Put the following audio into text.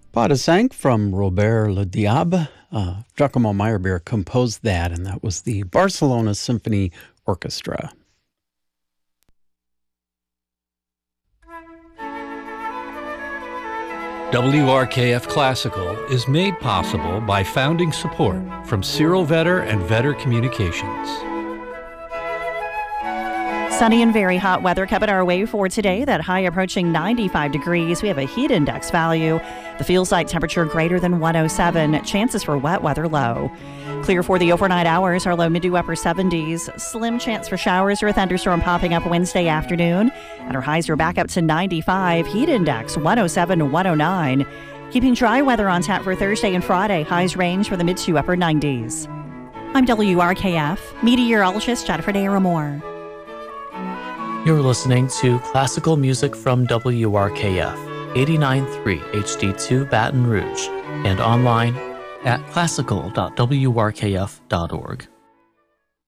Pas de Cinq from Robert Le Diable. Giacomo Meyerbeer composed that, and that was the Barcelona Symphony Orchestra. WRKF Classical is made possible by founding support from Cyril Vetter and Vetter Communications. Sunny and very hot weather coming our way for today. That high approaching 95 degrees. We have a heat index value. The feel site temperature greater than 107. Chances for wet weather low. Clear for the overnight hours. Our low mid to upper 70s. Slim chance for showers or a thunderstorm popping up Wednesday afternoon. And our highs are back up to 95. Heat index 107 to 109. Keeping dry weather on tap for Thursday and Friday. Highs range for the mid to upper 90s. I'm WRKF meteorologist Jennifer Daramore. You're listening to classical music from WRKF 89.3 HD2 Baton Rouge and online at classical.wrkf.org.